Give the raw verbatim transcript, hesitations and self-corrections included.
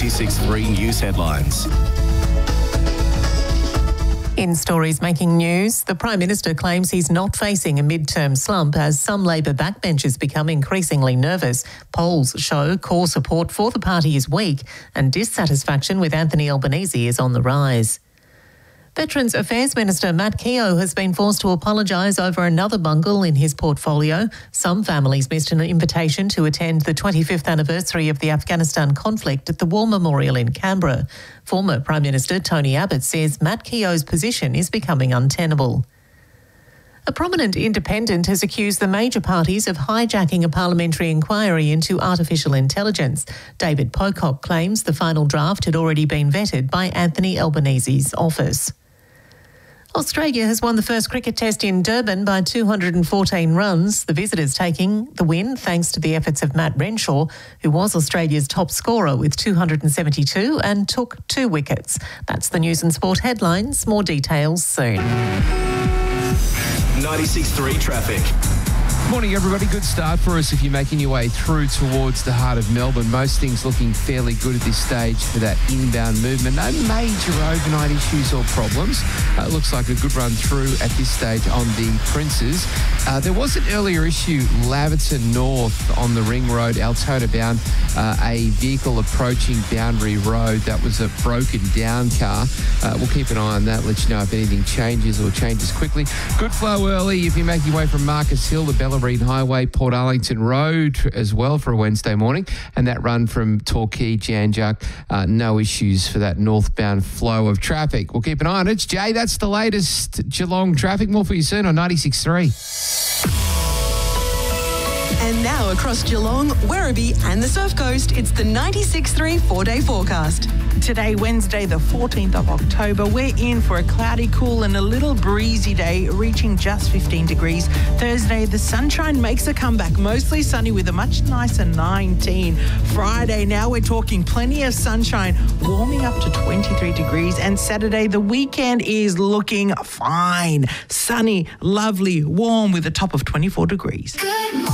ninety-six point three News headlines. In stories making news, the Prime Minister claims he's not facing a mid-term slump as some Labor backbenchers become increasingly nervous. Polls show core support for the party is weak and dissatisfaction with Anthony Albanese is on the rise. Veterans Affairs Minister Matt Keogh has been forced to apologise over another bungle in his portfolio. Some families missed an invitation to attend the twenty-fifth anniversary of the Afghanistan conflict at the War Memorial in Canberra. Former Prime Minister Tony Abbott says Matt Keogh's position is becoming untenable. A prominent independent has accused the major parties of hijacking a parliamentary inquiry into artificial intelligence. David Pocock claims the final draft had already been vetted by Anthony Albanese's office. Australia has won the first cricket test in Durban by two hundred fourteen runs, the visitors taking the win thanks to the efforts of Matt Renshaw, who was Australia's top scorer with two hundred seventy-two and took two wickets. That's the News and Sport headlines. More details soon. ninety-six point three traffic. Morning, everybody. Good start for us if you're making your way through towards the heart of Melbourne. Most things looking fairly good at this stage for that inbound movement. No major overnight issues or problems. Uh, looks like a good run through at this stage on the Princes. Uh, there was an earlier issue, Laverton North on the Ring Road, Altona bound, uh, a vehicle approaching Boundary Road. That was a broken down car. Uh, we'll keep an eye on that, let you know if anything changes or changes quickly. Good flow early if you make your way from Marcus Hill, the Bellarine Highway, Port Arlington Road as well for a Wednesday morning, and that run from Torquay, Janjuk, uh, no issues for that northbound flow of traffic. We'll keep an eye on it. It's Jay, that's the latest Geelong traffic. More for you soon on ninety-six point three. And now across Geelong, Werribee and the Surf Coast, it's the ninety-six point three four-day forecast. Today, Wednesday, the fourteenth of October, we're in for a cloudy, cool and a little breezy day, reaching just fifteen degrees. Thursday, the sunshine makes a comeback, mostly sunny with a much nicer nineteen. Friday, now we're talking plenty of sunshine, warming up to twenty-three degrees. And Saturday, the weekend is looking fine. Sunny, lovely, warm with a top of twenty-four degrees.